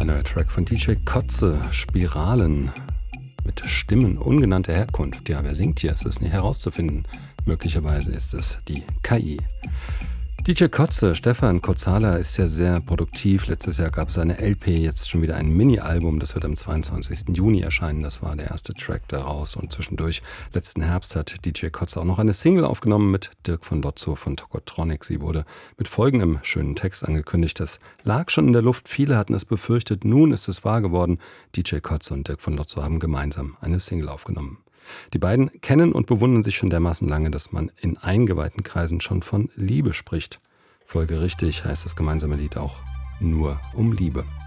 Ein neuer Track von DJ Kotze, Spiralen, mit Stimmen ungenannter Herkunft. Ja, wer singt hier? Es ist nicht herauszufinden. Möglicherweise ist es die KI. DJ Kotze, Stefan Kotzala, ist ja sehr produktiv. Letztes Jahr gab es eine LP, jetzt schon wieder ein Mini-Album. Das wird am 22. Juni erscheinen. Das war der erste Track daraus. Und zwischendurch, letzten Herbst, hat DJ Kotze auch noch eine Single aufgenommen mit Dirk von Lotzo von Tokotronic. Sie wurde mit folgendem schönen Text angekündigt. Das lag schon in der Luft. Viele hatten es befürchtet. Nun ist es wahr geworden. DJ Kotze und Dirk von Lotzo haben gemeinsam eine Single aufgenommen. Die beiden kennen und bewundern sich schon dermaßen lange, dass man in eingeweihten Kreisen schon von Liebe spricht. Folgerichtig heißt das gemeinsame Lied auch Nur um Liebe.